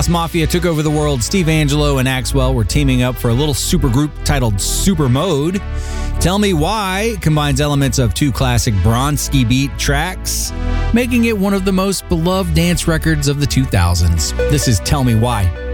Mafia took over the world. Steve Angelo and Axwell were teaming up for a little supergroup titled Super Mode. Tell Me Why combines elements of two classic Bronski beat tracks, making it one of the most beloved dance records of the 2000s. This is Tell Me Why.